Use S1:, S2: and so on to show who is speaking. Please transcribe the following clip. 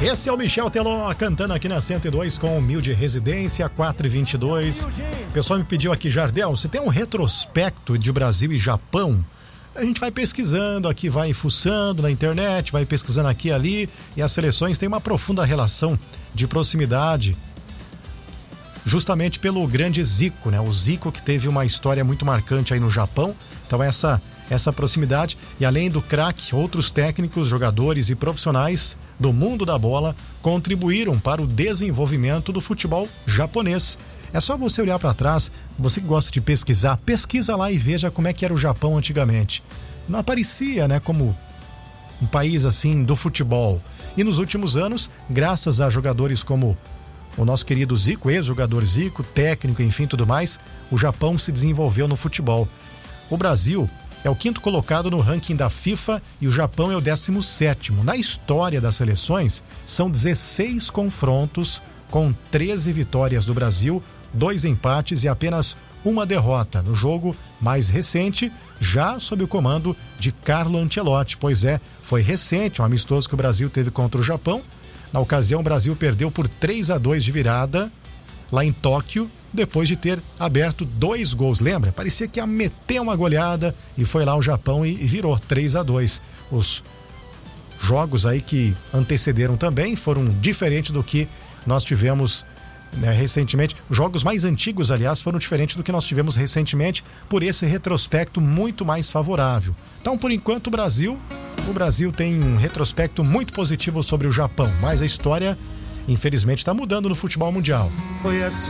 S1: Esse é o Michel Teló cantando aqui na 102 com Humilde Residência, 4h22. O pessoal me pediu aqui, Jardel, você tem um retrospecto de Brasil e Japão? A gente vai pesquisando aqui, vai fuçando na internet, vai pesquisando aqui e ali, e as seleções têm uma profunda relação de proximidade, justamente pelo grande Zico, né? O Zico que teve uma história muito marcante aí no Japão. Então essa proximidade, e além do craque, outros técnicos, jogadores e profissionais do mundo da bola contribuíram para o desenvolvimento do futebol japonês. É só você olhar para trás, você que gosta de pesquisar, pesquisa lá e veja como é que era o Japão antigamente. Não aparecia, né, como um país assim do futebol. E nos últimos anos, graças a jogadores como o nosso querido Zico, ex-jogador Zico, técnico, enfim, tudo mais, o Japão se desenvolveu no futebol. O Brasil é o 5º colocado no ranking da FIFA e o Japão é o 17º. Na história das seleções, são 16 confrontos com 13 vitórias do Brasil, 2 empates e apenas uma derrota no jogo mais recente, já sob o comando de Carlo Ancelotti. Pois é, foi recente, um amistoso que o Brasil teve contra o Japão. Na ocasião, o Brasil perdeu por 3-2 de virada lá em Tóquio, depois de ter aberto 2 gols. Lembra? Parecia que ia meter uma goleada e foi lá o Japão e virou 3-2. Os jogos aí que antecederam também foram diferentes do que nós tivemos, né, recentemente. Os jogos mais antigos, aliás, foram diferentes do que nós tivemos recentemente, por esse retrospecto muito mais favorável. Então, por enquanto, o Brasil tem um retrospecto muito positivo sobre o Japão, mas a história, infelizmente, está mudando no futebol mundial.
S2: Foi assim.